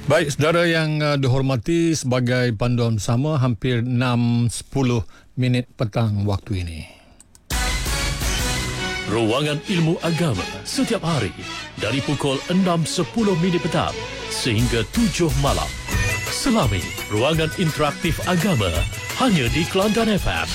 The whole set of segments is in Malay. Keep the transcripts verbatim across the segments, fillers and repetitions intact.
Baik, saudara yang uh, dihormati, sebagai panduan bersama hampir enam sepuluh minit petang waktu ini. Ruangan Ilmu Agama setiap hari dari pukul enam sepuluh minit petang sehingga tujuh malam. Selami Ruangan Interaktif Agama hanya di Kelantan F M.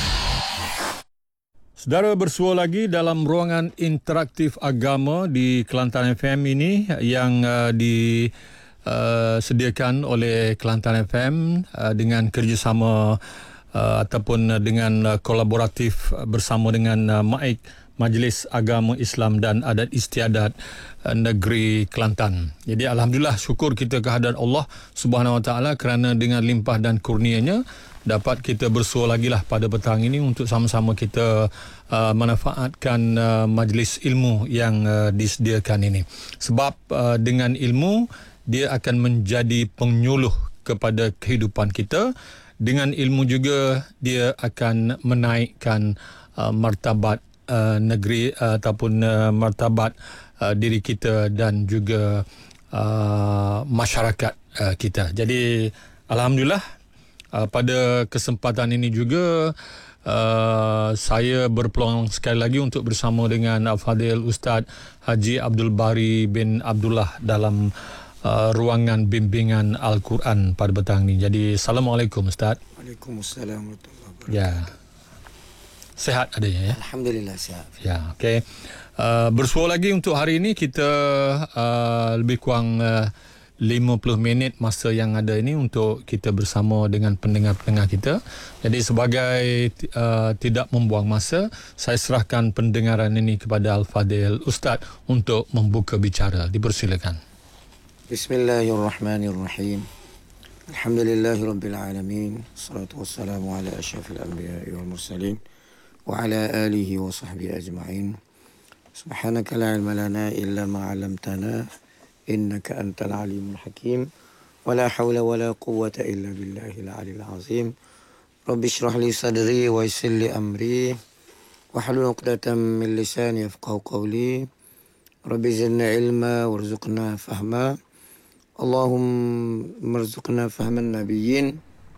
Saudara, bersua lagi dalam Ruangan Interaktif Agama di Kelantan F M ini yang uh, di Uh, sediakan oleh Kelantan F M uh, dengan kerjasama uh, ataupun dengan uh, kolaboratif uh, bersama dengan uh, M A I K, Majlis Agama Islam dan Adat Istiadat uh, Negeri Kelantan. Jadi alhamdulillah, syukur kita kehadirat Allah Subhanahu Wa Taala kerana dengan limpah dan kurnianya dapat kita bersua lagi lah pada petang ini untuk sama-sama kita uh, manfaatkan uh, majlis ilmu yang uh, disediakan ini. Sebab uh, dengan ilmu dia akan menjadi penyuluh kepada kehidupan kita. Dengan ilmu juga dia akan menaikkan uh, martabat uh, negeri uh, ataupun uh, martabat uh, diri kita dan juga uh, masyarakat uh, kita. Jadi alhamdulillah, uh, pada kesempatan ini juga Uh, saya berpeluang sekali lagi untuk bersama dengan Al-Fadhil Ustaz Haji Abdul Bari bin Abdullah dalam uh, ruangan bimbingan Al-Quran pada petang ini. Jadi Assalamualaikum Ustaz. Waalaikumsalam warahmatullahi wabarakatuh. Ya. Sehat adanya ya? Alhamdulillah sihat. Ya, okey. Uh, bersua lagi untuk hari ini kita uh, lebih kurang uh, lima puluh minit masa yang ada ini untuk kita bersama dengan pendengar-pendengar kita. Jadi sebagai uh, tidak membuang masa, saya serahkan pendengaran ini kepada Al-Fadhil Ustaz untuk membuka bicara. Dipersilakan. Bismillahirrahmanirrahim. Alhamdulillahirabbil alamin. Wassalatu wassalamu ala asyrafil anbiya'i wal mursalin wa ala alihi wa sahbihi ajma'in. Subhanaka la ilma lana illa ma 'allamtana innaka antal alimul hakim. Wala hawla wala quwwata illa billahil aliyil azim. Rabbi shrah li sadri wa yassir li amri wahlul 'uqdatam min lisani yafqahu qawli. Rabbi zidna ilma warzuqna fahma. Allahumma arzuqna fahman nabiyyin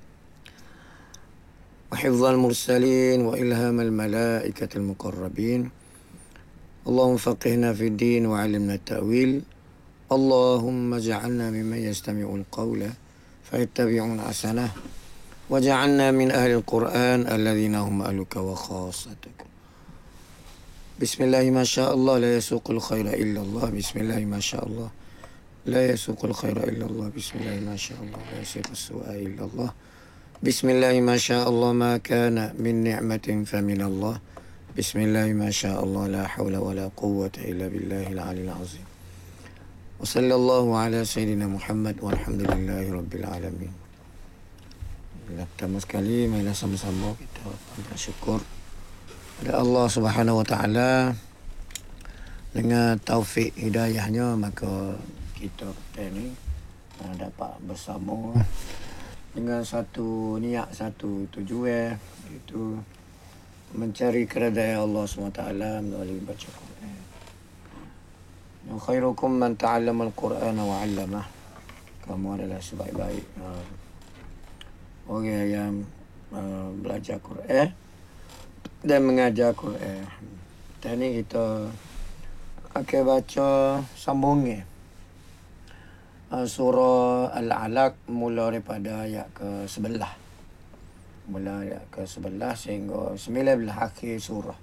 wa hifdzal mursalin wa ilhamal malaikatil muqarrabin. Allahumma faqihna fid din wa 'allimna at-ta'wil. Allahumma ja'alna mimman yastami'ul qawla fayattabi'una ahsanah wa ja'alna min ahli al-Qur'an alladhina hum ahluka wa khassatuka. Bismillahi ma sha Allah la yasuqul khaira illa Allah. Bismillahi ma sha Allah la yasuqul khaira illa Allah. Bismillahi ma sha Allah la yasuqus su'a illa Allah. Bismillahi ma sha Allah ma kana min ni'matin fa min Allah. Bismillahi ma sha Allah la hawla wa la quwwata illa billahil aliyil azim. Wa sallallahu ala sayyidina Muhammad walhamdulillahi rabbil alamin. Pertama sekali, marilah sama-sama kita bersyukur kepada Allah Subhanahu Wa Taala dengan taufik hidayahnya, maka kita kita ni dapat bersama dengan satu niat, satu tujuan, iaitu mencari keredaan Allah Subhanahu Wa Taala melalui baca Quran. Khairukum man ta'allama al-Qur'ana wa 'allamah. Kamu adalah sebaik-baik uh, orang yang uh, belajar Quran dan mengajar Quran. Dan ni kita akan baca sambungnya uh, surah Al-Alaq, mula daripada ayat ke sebelas. Mula ayat ke sebelas sehingga sembilan belas akhir surah.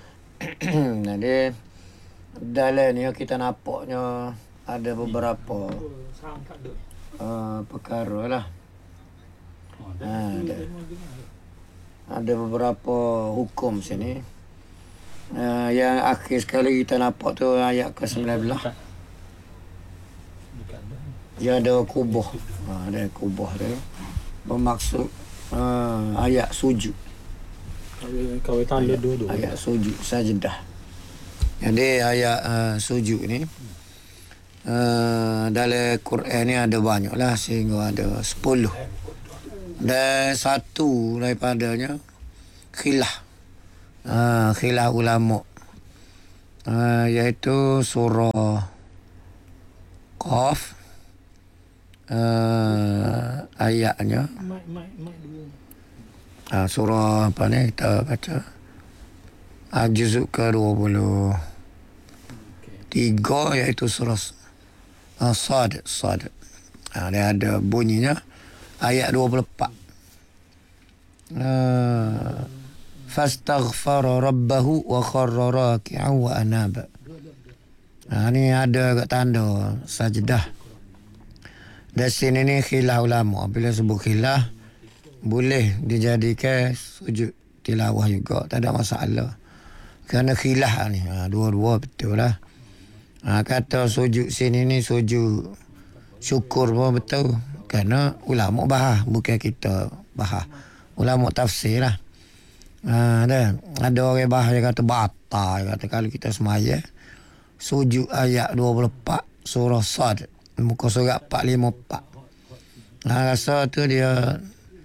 Jadi dalam ni kita nampaknya ada beberapa uh, perkara lah. Ha, ada, ada beberapa hukum sini. Uh, yang akhir sekali kita nampak tu ayat ke sembilan belas. Dia ada kubah. Ha, ada kubah dia. Bermaksud uh, ayat sujud. Ayat, ayat sujud sajdah. Jadi ayat uh, sujud ni uh, dalam Quran ni ada banyak lah, sehingga ada sepuluh. Dan satu daripadanya khilaf. Uh, khilaf ulama. Uh, iaitu surah Qaf uh, ayatnya. Uh, surah apa ni kita baca? Uh, juzuk ke dua puluh tiga iaitu surah uh, Sad. Sad. Uh, dia ada bunyinya ayat dua puluh empat. Uh, fastaghfara rabbahu wa kharra raki'an wa anaba. Ha, ni ada kat tanda sajdah. Dari sini ni khilaf ulama. Bila sebut khilaf, boleh dijadikan sujud tilawah juga. Tak ada masalah. Kerana khilaf ni. Ha, dua-dua betul lah. Ha, kata sujud sini ni sujud syukur pun betul. Kerana ulama bahas. Bukan kita bahas. Ulama tafsir lah. Ha, ada. Ada orang bahas yang kata batal. Kata kalau kita semaya sujud ayat dua puluh empat surah Sad, muka surat empat lima empat. Ha, rasa tu dia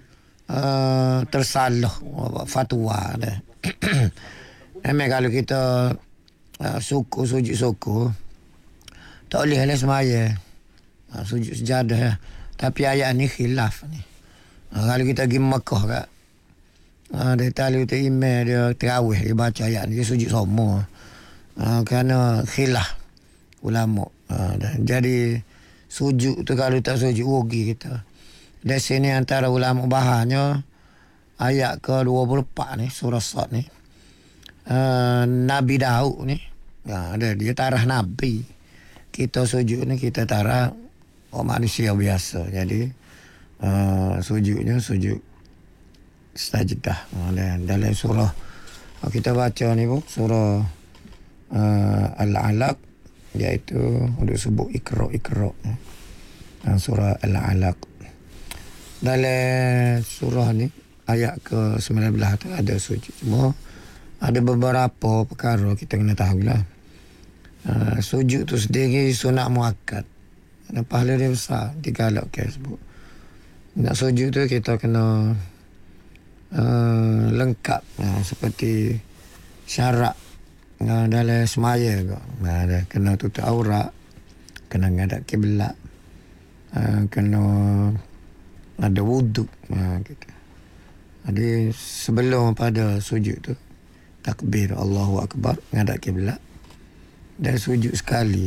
uh, tersalah fatwa dia. Memang kalau kita uh, suku sujud suku tak boleh lah semaya. Ha, sujud sejadah ya. Tapi ayat ni khilaf ni. Ha, kalau kita pergi Mekah kat ha, dia tahu tu imam dia terawih dia baca ayat ni dia sujud semua. Ha, kerana khilaf ulama. Ha, jadi sujud tu kalau tak sujud rugi kita. Dari sini antara ulama bahasnya ayat ke dua puluh empat ni surah Sad ni. Ha, Nabi Daud ni. Ha, dia, dia tarah Nabi. Kita sujud ni kita tarah oh, manusia biasa. Jadi uh, sujudnya sujud sajdah. Ha, dalam surah kita baca ni pun surah Uh, Al-Alaq iaitu untuk sebut Iqra Iqra uh, surah Al-Alaq. Dalam surah ni ayat ke sembilan belas tu ada sujud. Cuma ada beberapa perkara kita kena tahulah. Uh, sujud tu sendiri sunat muakkad. Dan pahala dia besar digalakkan sebut. Nak sujud tu kita kena uh, lengkap uh, seperti syarat Nah, dalam semaya juga. Nah, ada kena tutup aurat, kena ngadap kiblat, uh, kena ada wuduk. Nah, gitu. Jadi sebelum pada sujud tu takbir Allahu Akbar, ngadap kiblat dan sujud sekali.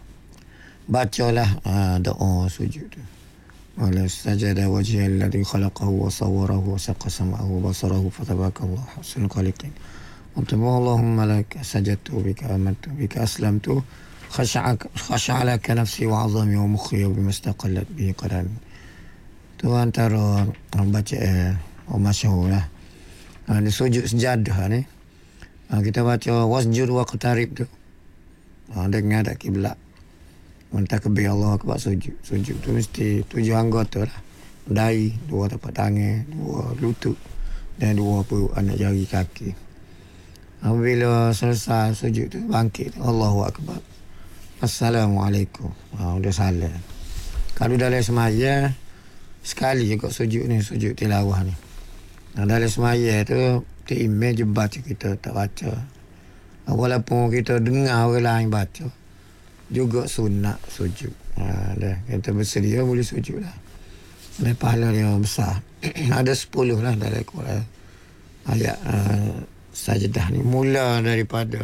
Bacalah uh, doa sujud tu. Wala sajada wajhal ladzi khalaqahu wa sawwarahu wa saqqa sam'ahu wa basarahu fatabarakallahu ahsanul khaliqin. Allahumma laka sajadtu bika amantu bika aslamtu khasha'a laka nafsi wa 'azami wa mukhi wa bimastaqallat bihi qadan. Tu antara baca eh, oh masyhur lah. Ha, di sujud sejadah ni. Ha, kita baca wasjud wa qatarib tu. Ha, dengan ada kiblat. Mentakbir Allah akbar sujud. Sujud tu mesti tujuh anggota lah. Dahi, dua tapak tangan, dua lutut dan dua perut anak jari kaki. Apabila selesai sujud tu bangkit Allahu Akbar. Assalamualaikum. Ha, udah salam. Kalau dalam semaya sekali juga sujud ni, sujud tilawah ni. Nah, dalam semaya tu imam je baca, kita tak baca. Walaupun kita dengar orang lain baca juga sunat sujud. Ha, dah kita bersedia boleh sujud lah. Dan pahala dia besar. Ada sepuluh lah dalam Quran ayat uh, sajdah ni, mula daripada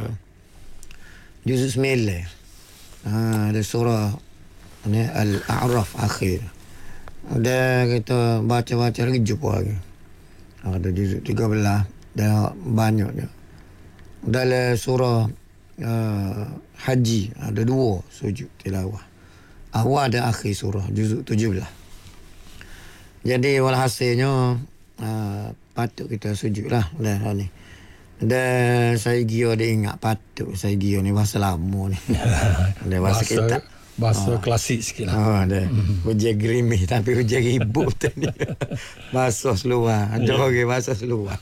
juzuk sembilan. Ha, ada surah ni Al-A'raf akhir. Ada kita baca-baca lagi jumpa lagi. Ha, ada juzuk tiga belas dah banyak dia. Dalam surah uh, Haji ada dua sujud tilawah. Awal dan akhir surah juzuk tujuh belas. Jadi walhasilnya uh, patut kita sujud lah dah ni. Dan saya gio dia ingat patut saya gio ni bahasa lama ni. Dia bahasa kita bahasa oh. klasik sikit lah. Oh, ada. Mm-hmm. Hujan gerimis tapi hujan ribut tadi. Bahasa seluar. Ada yeah. orang bahasa seluar.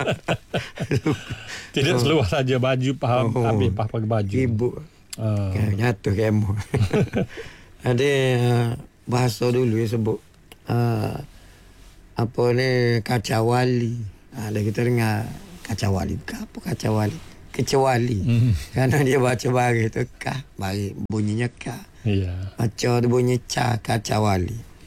Tidak oh. seluar saja baju faham oh. habis pakai baju. Ribut. Uh. Jatuh kemo. Ada uh, bahasa dulu yang sebut uh, apa ni kacawali. Ada kita dengar kacawali. Apa kacawali? Kecuali. Mm. Kerana dia baca baris tu kah, baris bunyinya kah. Yeah. Baca tu bunyi ca, kacawali.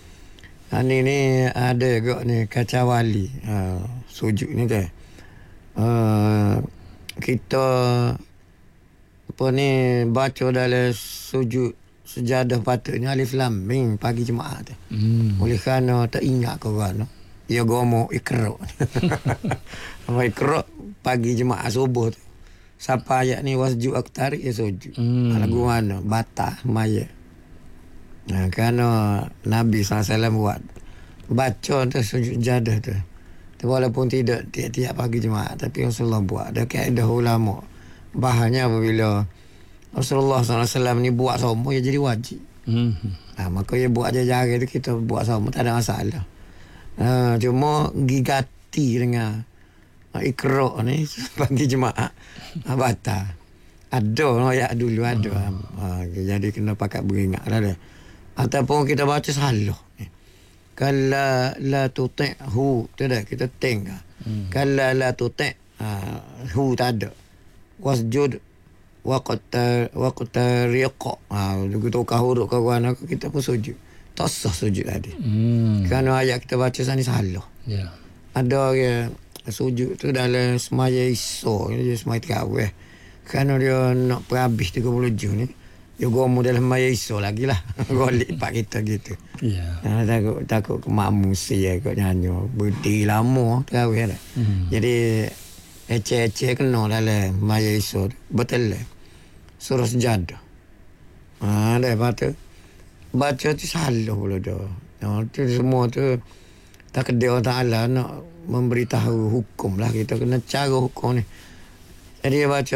Ha, ni ni ada juga ni kacawali. Ha, sujud ni kan. Uh, kita apa ni baca dalam sujud sejadah patutnya alif lam mim pagi Jumaat tu. Hmm. Oleh kerana tak ingat kau kan. Ya gomo ikra. Apa ikra pagi Jumaat subuh tu. Siapa ayat ni wasjud aku tarik ya sujud. Hmm. Lagu mana? Bata maya. Nah, kerana Nabi sallallahu alaihi wasallam buat baca tu sujud jadah tu. Walaupun tidak tiap-tiap pagi Jumaat, tapi Rasulullah buat. Ada kaedah ulama. Bahannya apabila Rasulullah sallallahu alaihi wasallam ni buat semua, ya jadi wajib. Hmm. Nah, maka dia buat je jari tu, kita buat semua, tak ada masalah. Uh, cuma gigati dengan uh, ikra ni pagi Jumaat. Uh, batal. Ada ayat dulu ada. Hmm. Uh, jadi kena pakai beringat lah dia. Ataupun kita baca salah. Kalla la tuti'hu, tu dah kita tengok. Hmm. Kalla la tuti' uh, hu tak ada. Wasjud waqta waqta riqa. Ah, begitu kau huruf kau kan kita pun sujud. Tak sah sujud tadi. Hmm. Kerana ayat kita baca sana salah. Ya. Yeah. Ada ya, sujud tu dalam semaya iso, dia semaya tarawih. Kerana dia nak perhabis tiga puluh juz ni. Dia gomu dalam semaya iso lagi lah. Golik pak kita gitu. Ya. Yeah. Ha, takut takut ke makmum sia kot nyanyi. Berdiri lama tarawih dah. Hmm. Jadi ece-ece kena dalam semaya iso. Betul lah. Surah sejadah. Ha, lepas tu baca tu salah pula dah. Ha, tu semua tu takdir Allah Ta'ala nak memberitahu hukum lah. Kita kena cara hukum ni. Jadi dia baca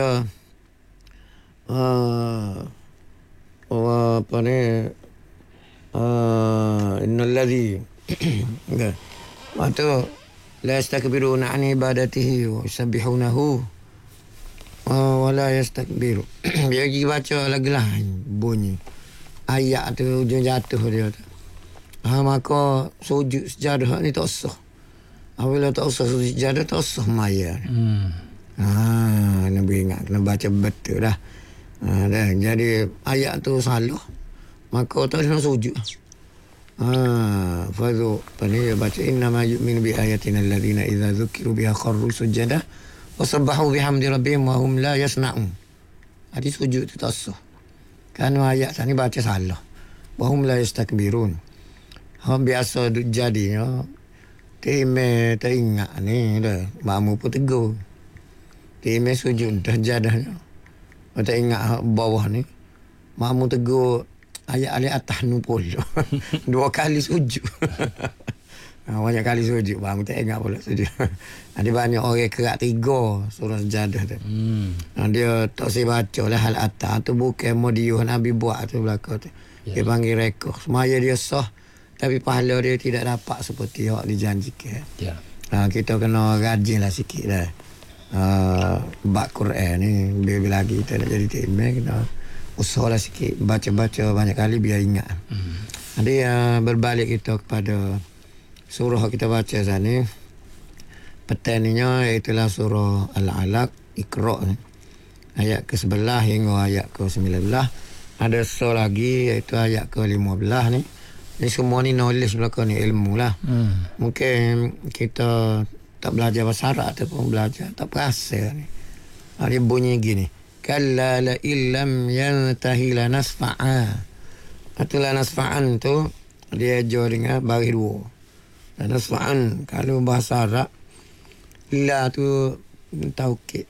uh, uh, apa ni uh, innal ladzi lepas tu la yastakbiruna an ibadatihi wa yusabbihunahu wa la yastakbiru. Dia pergi baca lagi lah bunyi ayat tu ujung jatuh dia tu. Ha, maka sujud sejadah ni tak sah. Apabila tak sah sujud sejadah tak sah maya. Hmm. Ha, kena beringat, kena baca betul lah. Ha, dah. Jadi ayat tu salah, maka tak kena sujud. Ha, fadhu pani baca inna ma yu'minu bi ayatina alladhina idza dzukiru biha kharru sujada wa sabbahu bihamdi rabbihim wa hum la yasna'un. Hadis sujud tu tak sah. Kerana ayat ni baca salah. Wa hum la yastakbirun. Ha, biasa jadi ya. Time teringat ni dah. Makmu pun tegur. Time sujud dah jadahnya. Tak ingat bawah ni. Makmu tegur ayat alih atas ni pula. Dua kali sujud. Banyak kali sujud. Makmu tak ingat pula sujud. Ada banyak orang kerak tiga surah sejadah tu. Hmm. Dia tak saya baca lah hal atas tu bukan modiuh Nabi buat tu belakang tu. Yeah. Dia panggil rekor. Semaya dia sah. Tapi pahala dia tidak dapat seperti yang dijanjikan. Ya. Ha, kita kena rajin lah sikit dah. Uh, bab Quran ni bila lagi kita nak jadi timah kena usahalah sikit baca-baca banyak kali biar ingat. Hmm. Jadi uh, berbalik kita kepada surah kita baca sana. Petaninya iaitulah surah Al-Alaq Iqra ni. Ayat ke sebelas hingga ayat ke sembilan belas. Ada surah lagi iaitu ayat ke lima belas ni. Ni semua ni knowledge belakang ni ilmu lah. Hmm. Mungkin kita tak belajar bahasa Arab ataupun belajar tak perasa ni. Dia bunyi gini. Kalla la illam yantahi la nasfa'a. Itulah nasfa'an tu dia ajar dengan baris dua. Dan nasfa'an kalau bahasa Arab la tu taukid.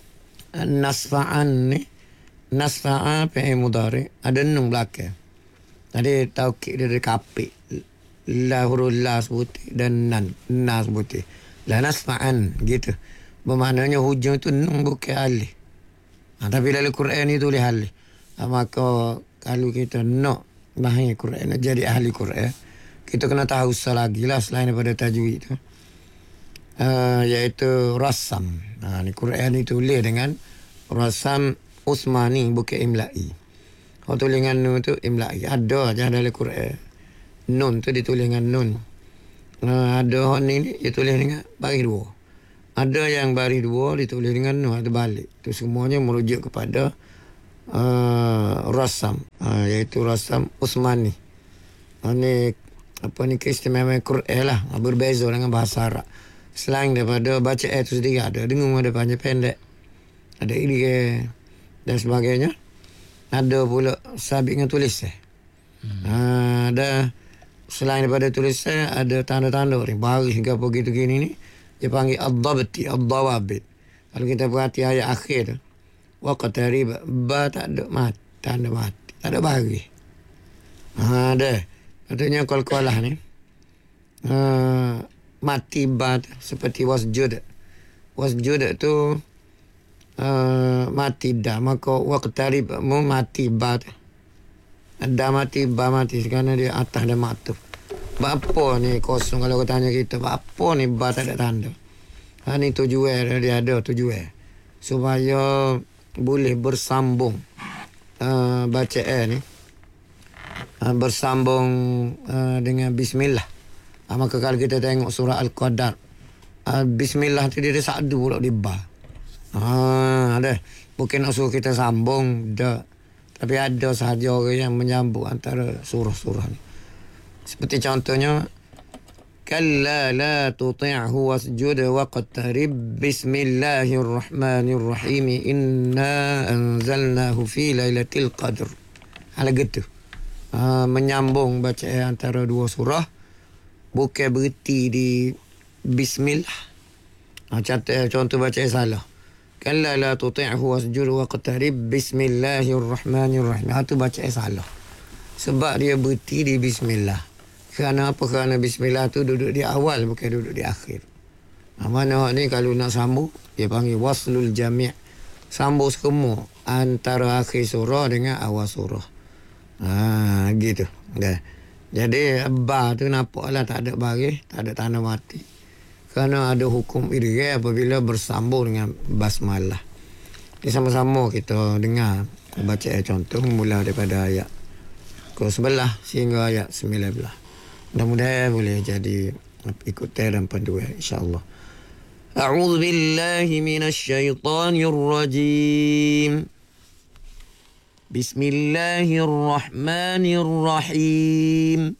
Nasfa'an ni nasfa'a fi'il mudhari ada nun belakang. Tadi taukid dia ada kapit. La huruf la sebuti dan nan. Na sebuti. La nasfa'an. Gitu. Bermaknanya hujung tu nun bukan alih. Ha, tapi dalam Quran ni tulis alih. Ha, maka kalau kita nak bahaya Quran, nak jadi ahli Quran, kita kena tahu selagi lah selain daripada tajwid tu. Uh, iaitu rasam. Ha, ni Quran ni tulis dengan rasam Uthmani bukan imla'i. Kalau tulis dengan nun tu imla'i. Ada je dalam Quran. Nun tu ditulis dengan nun. Uh, ada orang ni dia tulis dengan baris dua. Ada yang baris dua ditulis dengan nun. Ada balik. Itu semuanya merujuk kepada uh, rasam. Uh, iaitu rasam Uthmani. Uh, ni apa ni keistimewaan Quran lah, berbeza dengan bahasa Arab. Selain daripada baca ayat itu sendiri, ada dengung, ada panjang pendek, ada ilik dan sebagainya. Ada pula sabit dengan tulis eh. Hmm. Ha, ada selain daripada tulisan, ada tanda-tanda ni, baris hingga apa gitu gini ni, dia panggil ad-dabti, ad-dawabit. Kalau kita perhati ayat akhir tu, waqtarib, ba tak ada mati, tanda mati, tak ada baris. Ha, ada. Katanya kol-kolah ni, uh, mati ba seperti wasjud. Wasjud tu uh, mati dah, maka waqtarib mu mati ba. Ada mati, ba mati, kerana dia atas dan maktub. Apa ni kosong kalau kau tanya kita, apa ni ba tak ada tanda. Ha, ni tujuan dia ada tujuan. Supaya boleh bersambung uh, bacaan ni. Uh, bersambung uh, dengan bismillah. Uh, maka kalau kita tengok surah Al-Qadar, uh, bismillah tu dia ada sadu pula di ba. Ha, ada. Bukan nak suruh kita sambung, dah. Tapi ada sahaja orang yang menyambung antara surah-surah ni. Seperti contohnya, kalla la tuti'hu wasjud waqtarib bismillahirrahmanirrahim inna anzalnahu fi lailatul qadr. Hal gitu. Uh, menyambung baca antara dua surah, bukan berhenti di bismillah. Uh, contoh, contoh baca salah. Kalla la tuti'hu wasjud waqtarib bismillahirrahmanirrahim. Itu baca salah. Sebab dia berhenti di bismillah. Kerana apa? Kerana bismillah tu duduk di awal, bukan duduk di akhir. Ha, mana ni kalau nak sambung, dia panggil waslul jami'. Sambung semua antara akhir surah dengan awal surah. Ha, gitu. Okay. Jadi ba tu nampaklah tak ada baris, tak ada tanda mati. Kerana ada hukum idgham apabila bersambung dengan basmalah. Jadi sama-sama kita dengar baca ayat contoh mula daripada ayat ke sebelah sehingga ayat sembilan belas. Mudah-mudahan boleh jadi ikutan dan panduan insya-Allah. A'udzu billahi minasy syaithanir rajim. Bismillahirrahmanirrahim.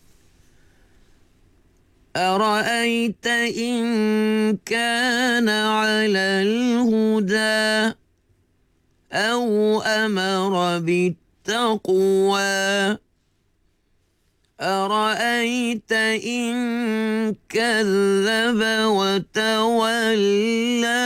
أرأيت إن كان على الهدى أو أمر بالتقوى أرأيت إن كذب وتولى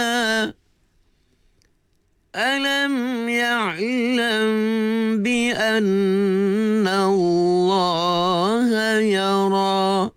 ألم يعلم بأن الله يرى